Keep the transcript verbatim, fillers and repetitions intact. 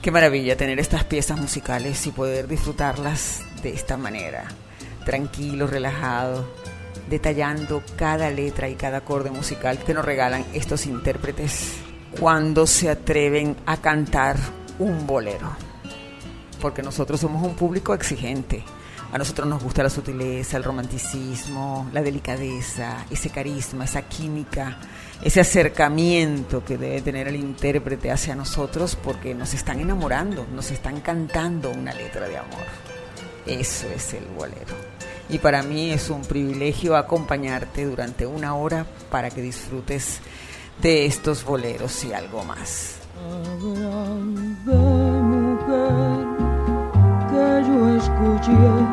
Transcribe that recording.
Qué maravilla tener estas piezas musicales y poder disfrutarlas de esta manera, tranquilo, relajado, detallando cada letra y cada acorde musical que nos regalan estos intérpretes cuando se atreven a cantar un bolero. Porque nosotros somos un público exigente. A nosotros nos gusta la sutileza, el romanticismo, la delicadeza, ese carisma, esa química, ese acercamiento que debe tener el intérprete hacia nosotros porque nos están enamorando, nos están cantando una letra de amor. Eso es el bolero. Y para mí es un privilegio acompañarte durante una hora para que disfrutes de estos boleros y algo más. Habrá de mujer que yo escuché